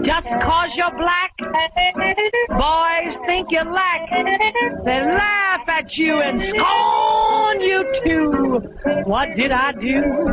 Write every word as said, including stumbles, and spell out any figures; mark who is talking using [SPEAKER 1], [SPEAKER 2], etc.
[SPEAKER 1] Just 'cause you're black, boys think you lack. They laugh at you and scorn you too. What did I do?